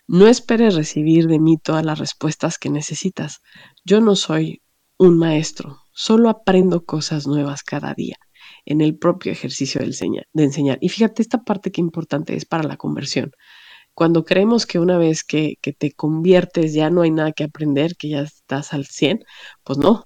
No esperes recibir de mí todas las respuestas que necesitas. Yo no soy un maestro, solo aprendo cosas nuevas cada día en el propio ejercicio de enseñar. Y fíjate, esta parte que importante es para la conversión. Cuando creemos que una vez que te conviertes ya no hay nada que aprender, que ya estás al 100, pues no,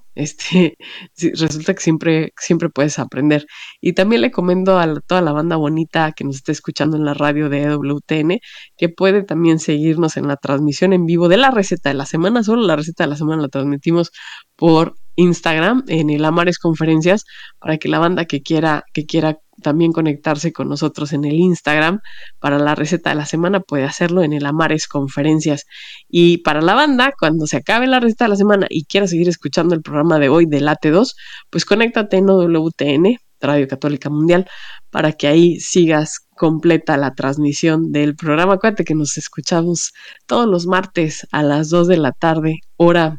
sí, resulta que siempre puedes aprender. Y también le comento a toda la banda bonita que nos está escuchando en la radio de EWTN, que puede también seguirnos en la transmisión en vivo de la receta de la semana. Solo la receta de la semana la transmitimos por Instagram en el Amares Conferencias, para que la banda que quiera también conectarse con nosotros en el Instagram para la receta de la semana puede hacerlo en el Amares Conferencias. Y para la banda, cuando se acabe la receta de la semana y quieras seguir escuchando el programa de hoy de Late 2, pues conéctate en WTN, Radio Católica Mundial, para que ahí sigas completa la transmisión del programa. Acuérdate que nos escuchamos todos los martes a las 2 de la tarde, hora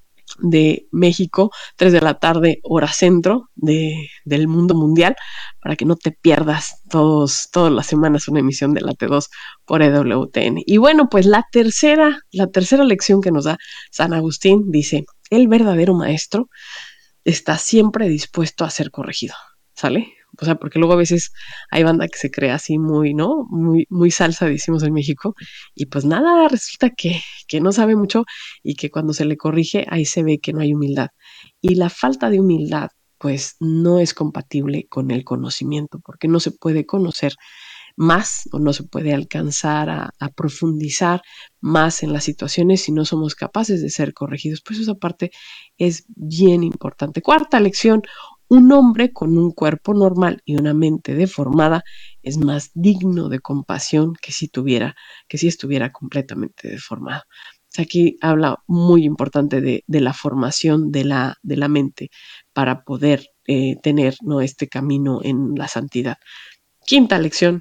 de México, 3 de la tarde, hora centro del mundo mundial, para que no te pierdas todas las semanas una emisión de la T2 por EWTN. Y bueno, pues la tercera lección que nos da San Agustín dice: el verdadero maestro está siempre dispuesto a ser corregido, ¿sale? O sea, porque luego a veces hay banda que se crea así muy, ¿no? Muy salsa, decimos en México, y pues nada, resulta que no sabe mucho y que cuando se le corrige, ahí se ve que no hay humildad. Y la falta de humildad, pues no es compatible con el conocimiento, porque no se puede conocer más o no se puede alcanzar a profundizar más en las situaciones si no somos capaces de ser corregidos. Pues esa parte es bien importante. Cuarta lección: un hombre con un cuerpo normal y una mente deformada es más digno de compasión que si estuviera completamente deformado. Aquí habla muy importante de la formación de la mente para poder tener, ¿no?, este camino en la santidad. Quinta lección: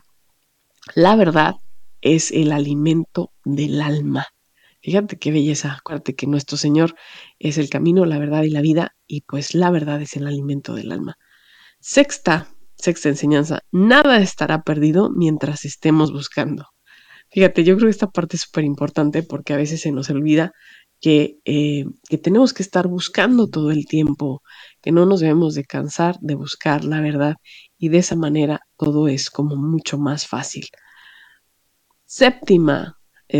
la verdad es el alimento del alma. Fíjate qué belleza. Acuérdate que nuestro Señor es el camino, la verdad y la vida, y pues la verdad es el alimento del alma. Sexta enseñanza: nada estará perdido mientras estemos buscando. Fíjate, yo creo que esta parte es súper importante porque a veces se nos olvida que tenemos que estar buscando todo el tiempo, que no nos debemos de cansar de buscar la verdad, y de esa manera todo es como mucho más fácil. Séptima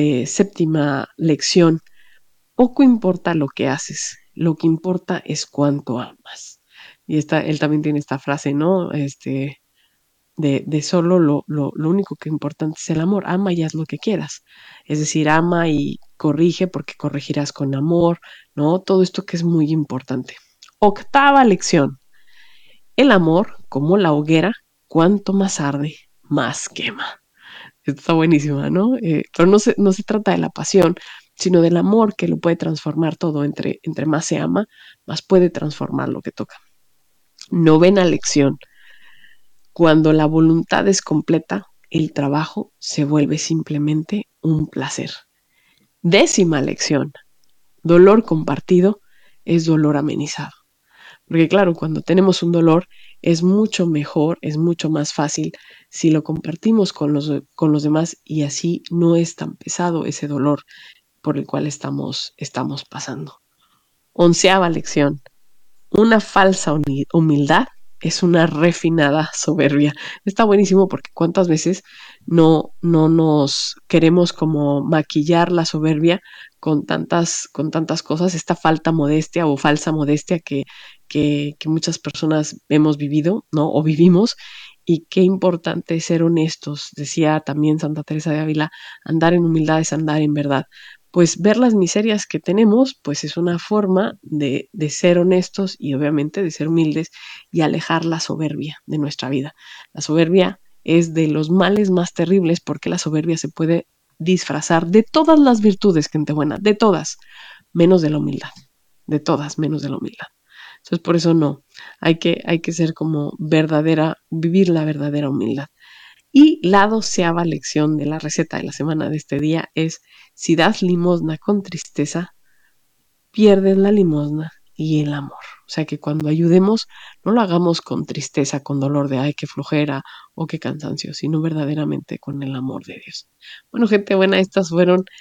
lección: poco importa lo que haces, lo que importa es cuánto amas. Y él también tiene esta frase, ¿no? De solo lo único que es importante es el amor. Ama y haz lo que quieras. Es decir, ama y corrige porque corregirás con amor, ¿no? Todo esto que es muy importante. Octava lección: el amor, como la hoguera, cuanto más arde, más quema. Está buenísima, ¿no? Pero no se trata de la pasión, sino del amor, que lo puede transformar todo. Entre más se ama, más puede transformar lo que toca. Novena lección: cuando la voluntad es completa, el trabajo se vuelve simplemente un placer. Décima lección: dolor compartido es dolor amenizado. Porque claro, cuando tenemos un dolor es mucho mejor, es mucho más fácil si lo compartimos con los demás, y así no es tan pesado ese dolor por el cual estamos pasando. 11ª lección: una falsa humildad es una refinada soberbia. Está buenísimo porque cuántas veces no nos queremos como maquillar la soberbia con tantas cosas, esta falta modestia o falsa modestia que muchas personas hemos vivido, ¿no? O vivimos. Y qué importante es ser honestos. Decía también Santa Teresa de Ávila: andar en humildad es andar en verdad. Pues ver las miserias que tenemos, pues es una forma de ser honestos y obviamente de ser humildes y alejar la soberbia de nuestra vida. La soberbia es de los males más terribles porque la soberbia se puede disfrazar de todas las virtudes, gente buena, de todas, menos de la humildad, de todas, menos de la humildad. Entonces, por eso no, hay que ser como vivir la verdadera humildad. Y la 12ª lección de la receta de la semana de este día es: si das limosna con tristeza, pierdes la limosna y el amor. O sea, que cuando ayudemos, no lo hagamos con tristeza, con dolor de ay, qué flojera o qué cansancio, sino verdaderamente con el amor de Dios. Bueno, gente buena, estas fueron